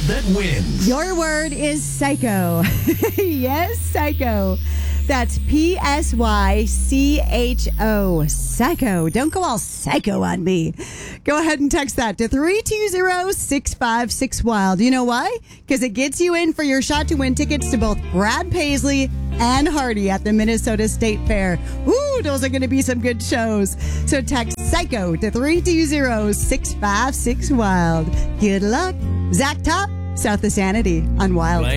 that wins. Your word is psycho. Yes, psycho. That's Psycho. Psycho. Don't go all psycho on me. Go ahead and text that to 320-656-WILD. You know why? Because it gets you in for your shot to win tickets to both Brad Paisley and Hardy at the Minnesota State Fair. Ooh, those are going to be some good shows. So text psycho to 320-656-WILD. Good luck. Zach Top, South of Sanity on Wild.